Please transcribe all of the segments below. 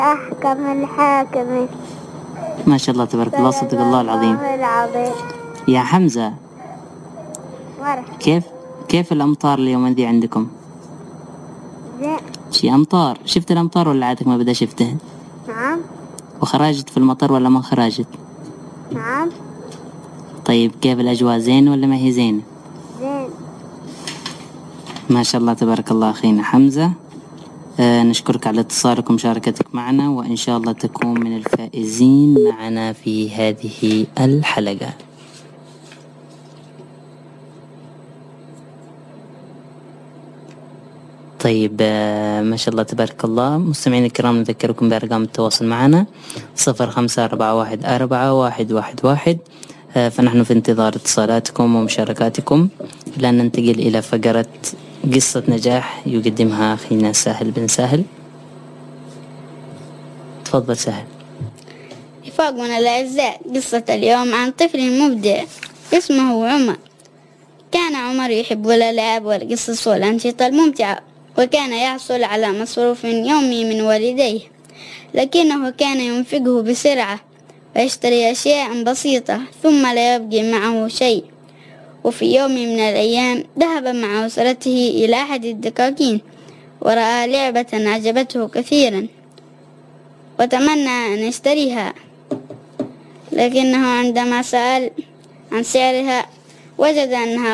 أحكم الحاكم. ما شاء الله تبارك الله، صدق الله العظيم. يا حمزة، كيف الأمطار اليوم ذي عندكم؟ زين. شي أمطار؟ شفت الأمطار ولا عادك ما بدأ شفته؟ نعم. وخرجت في المطر ولا ما خرجت؟ نعم. طيب كيف الأجواء، زين ولا ما هي زين؟ زين. ما شاء الله تبارك الله أخينا حمزة. نشكرك على اتصالك ومشاركتك معنا، وإن شاء الله تكون من الفائزين معنا في هذه الحلقة. طيب ما شاء الله تبارك الله. مستمعين الكرام، نذكركم بأرقام التواصل معنا 0544411111. فنحن في انتظار اتصالاتكم ومشاركاتكم، لأن ننتقل إلى فقرة قصة نجاح يقدمها أخينا ساهل بن ساهل. تفضل ساهل. رفاقنا الأعزاء، قصة اليوم عن طفل مبدع اسمه عمر. كان عمر يحب الألعاب والقصص والأنشطة الممتعة، وكان يحصل على مصروف يومي من والديه، لكنه كان ينفقه بسرعة ويشتري أشياء بسيطة ثم لا يبقي معه شيء. وفي يوم من الأيام ذهب مع أسرته إلى أحد الدكاكين ورأى لعبة أعجبته كثيرا وتمنى أن يشتريها، لكنه عندما سأل عن سعرها وجد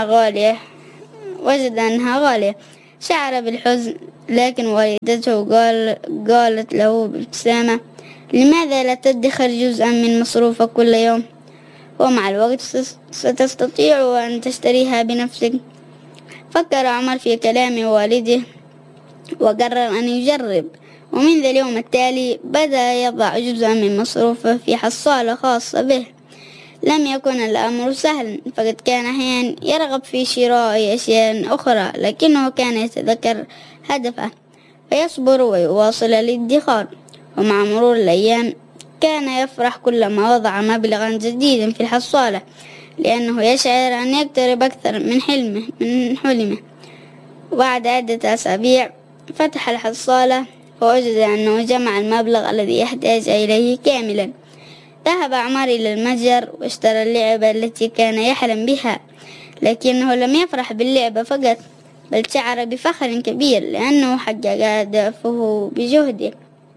أنها غالية. شعر بالحزن، لكن والدته قالت له بابتسامة: لماذا لا تدخر جزءا من مصروفك كل يوم، ومع الوقت ستستطيع أن تشتريها بنفسك. فكر عمر في كلام والده وقرر أن يجرب، ومن ذا اليوم التالي بدأ يضع جزءا من مصروفه في حصالة خاصة به. لم يكن الأمر سهلا، فقد كان أحيانا يرغب في شراء أشياء أخرى، لكنه كان يتذكر هدفه فيصبر ويواصل الادخار. ومع مرور الأيام كان يفرح كلما وضع مبلغا جديدا في الحصالة، لأنه يشعر أن يقترب أكثر من حلمه. وبعد عدة أسابيع فتح الحصالة ووجد أنه جمع المبلغ الذي يحتاج إليه كاملا. ذهب عمر إلى المتجر واشترى اللعبة التي كان يحلم بها، لكنه لم يفرح باللعبة فقط، بل شعر بفخر كبير لأنه حقق هدفه بجهده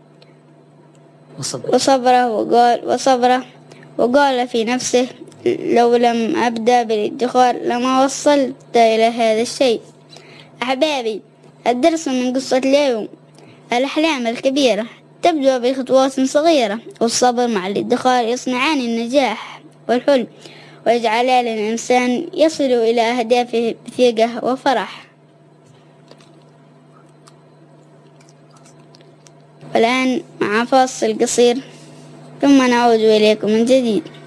وقال في نفسه: لو لم أبدأ بالادخار لما وصلت إلى هذا الشيء. أحبابي، الدرس من قصة اليوم: الأحلام الكبيرة تبدأ بخطوات صغيرة، والصبر مع الادخار يصنعان النجاح والحلم، ويجعلان الإنسان يصل إلى أهدافه بثقة وفرح. والآن مع فاصل قصير ثم نعود إليكم من جديد.